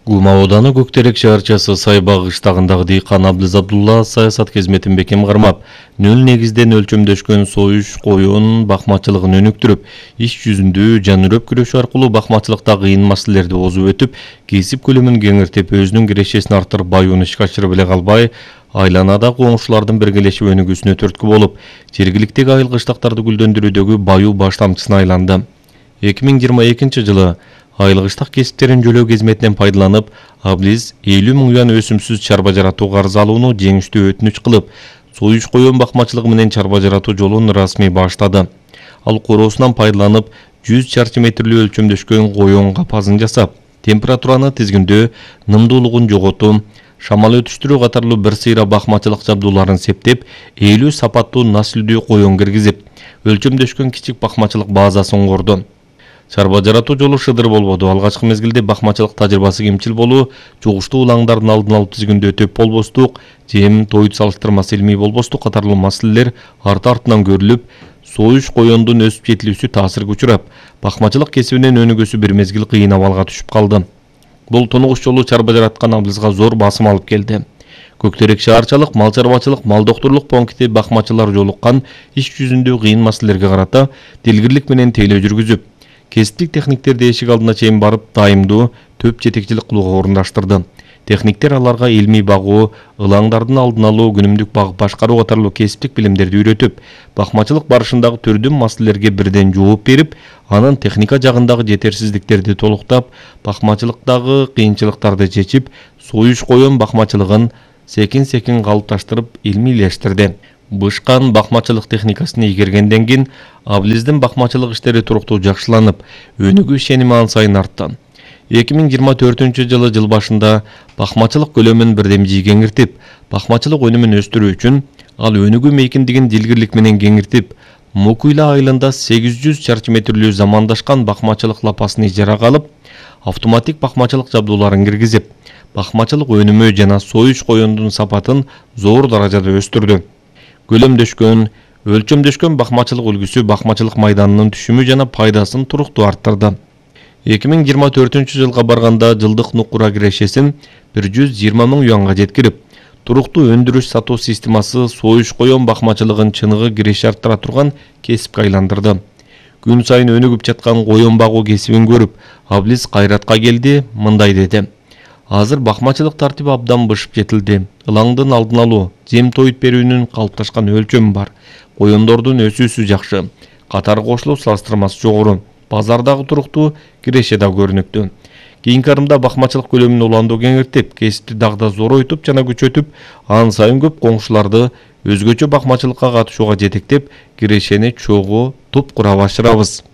Гума ауданы Көктерек шаарчасы Сайбаг кыштагындагы дыйкан Абдыз Абдулла саясат қызметін бекем кармап, нөл негизден өлчөмдөшкөн союш коюн бакмачылыгын өнүктүрүп, иш жүзүндө жанырөп күрөшүү аркылуу бакмачылыкта кыйын маселелерди озуп өтүп, кесип көлөмүн кеңиртип, өзүнүн кирешесин артырып баюун ишке ашырып эле калбай, айланада коңшулардын биргелешип өнүгүүсүнө түрткү болуп, жергиликтеги айыл кыштактарды гүлдөндүрүүдөгү баюу баштамчысына айланды. 2022 жылы айыл кыштак кесиптерин жөлөө қызметинен пайдаланып, Абдыз 50 000 юан өсүмсүз чарба жаратуу карызы алууну жеңиштүү өтүнүч кылып, союш коюн бакмачылыгы менен чарба жаратуу жолун расмий баштады. Ал короосунан пайдаланып, 100 чарчы метрлүү өлчөмдөшкөн коюн капазын жасап, температураны тизгиндөө, нымдуулугун жоготуу, шамал өтүштүрүү катарлуу бир сыйра бакмачылык жабдууларын септеп, 50 сапаттуу наслдүү коюн киргизип, өлчөмдөшкөн кичик бакмачылык базасын курду. Чарба жаратуу жолу шыдыр болбоду. Алгачкы мезгилде бакмачылык тажрыйбасы кемчил болуу, жугуштуу улаңдардын алдын алуу тизгиндөө төп болбостук, жем тоют салыштырмасы илмий болбостук катарлуу маселелер арты-артынан көрүлүп, союш коюндун өсүп жетилүүсү таасирге учурап, бакмачылык кесибинин өнүгүүсү бир мезгил кыйын абалга түшүп калды. Бул тунугуш жолу чарба жараткан Абдызга зор басым алып келди. Көктерек шаарчалык мал чарбачылык, мал доктурлук пункти бакмачылар жолуккан иш жүзүндө кыйын маселелерге карата дилгирлик менен тейлөө жүргүзүп, кесиптик техниктерди эшик алдына чейин барып, дайымдуу төп жетекчилик кылууга орундаштырды. Техниктер аларга илмий багуу, ылаңдардын алдын алуу, күнүмдүк багып башкаруу катарлуу кесиптик билимдерди үйрөтүп, бакмачылык барышындагы түрдүү маселелерге бирден жооп берип, анын техника жагындагы жетерсиздиктерди толуктап, бакмачылыктагы кыйынчылыктарды чечип, союш коюн бакмачылыгын секин-секин калыпташтырып, илмийлештирди. Бышкан бакмачылык техникасын ийгергенден кийин Абдыздын бакмачылык иштери туруктуу жакшыланып, өнүгүү ишеними ан сайын артты. 2024 жылы жыл башында бакмачылык көлөмүн бирдемжий кеңиртип, бакмачылык өнүмүн өстүрүү үчүн ал өнүгүү мейкиндигин дилгирлик менен кеңиртип, Мукуйла айылында 800 чарчы метрлүү замандашкан бакмачылык лапасын ижарага алып, автоматик бакмачылык жабдууларын киргизип, бакмачылык өнүмү жана союш коюндун сапатын зор даражада өстүрдү. Көлөмдөшкөн, өлчөмдөшкөн бакмачылык үлгүсү бакмачылык майданынын түшүмү жана пайдасын туруктуу арттырды. 2024 жылга барганда жылдык нукура кирешесин 120 000 юанга жеткирип, туруктуу өндүрүш сатуу системасы союш коюн бакмачылыгын чыныгы киреше арттыра турган кесипке айландырды. Күн сайын өнүгүп жаткан коюн багуу кесибин көрүп, Абдыз кайратка келди, мындай деди: Азыр бакмачылык тартиби абдан бышып жетилди. Илаңдын алдын алуу, жем тоют берүүнүн калыпташкан өлчөмү бар. Коюндордун өсүүсү жакшы. Катар кошулуп салыштырмасы жогору. Базардагы туруктуу киреше да көрүнүктүү. Кийинки арымда бакмачылык көлөмүн уландуу кеңиртип, кесипти дагы зоройтуп жана күчөтүп, ан сайын көп коңшуларды өзгөчө бакмачылыкка катышууга жетектеп, кирешени чогуу туп кура башырабыз.